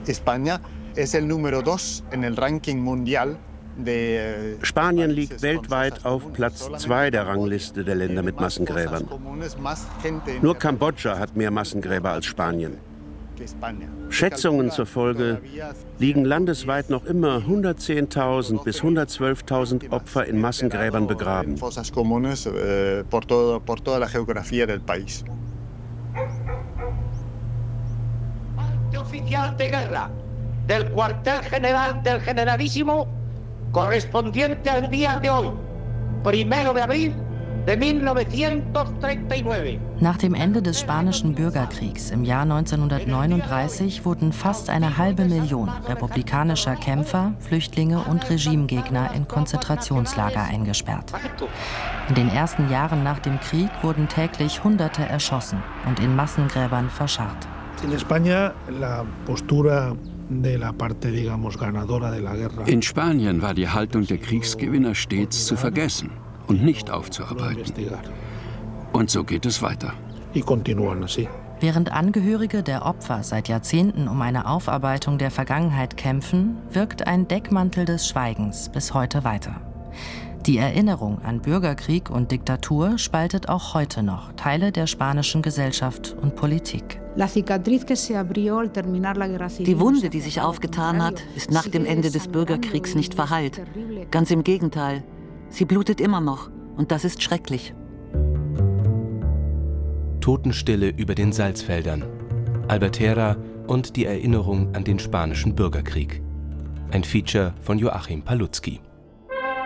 Spanien liegt weltweit auf Platz 2 der Rangliste der Länder mit Massengräbern. Nur Kambodscha hat mehr Massengräber als Spanien. Schätzungen zufolge liegen landesweit noch immer 110.000 bis 112.000 Opfer in Massengräbern begraben. Oficial de guerra del cuartel general del Generalísimo correspondiente al día de hoy, 1. de abril de 1939. Nach dem Ende des Spanischen Bürgerkriegs im Jahr 1939 wurden fast 1,5 Millionen republikanischer Kämpfer, Flüchtlinge und Regimegegner in Konzentrationslager eingesperrt. In den ersten Jahren nach dem Krieg wurden täglich Hunderte erschossen und in Massengräbern verscharrt. In Spanien war die Haltung der Kriegsgewinner stets zu vergessen und nicht aufzuarbeiten. Und so geht es weiter. Während Angehörige der Opfer seit Jahrzehnten um eine Aufarbeitung der Vergangenheit kämpfen, wirkt ein Deckmantel des Schweigens bis heute weiter. Die Erinnerung an Bürgerkrieg und Diktatur spaltet auch heute noch Teile der spanischen Gesellschaft und Politik. Die Wunde, die sich aufgetan hat, ist nach dem Ende des Bürgerkriegs nicht verheilt. Ganz im Gegenteil. Sie blutet immer noch und das ist schrecklich. Totenstille über den Salzfeldern, Albatera und die Erinnerung an den Spanischen Bürgerkrieg. Ein Feature von Joachim Palutzky.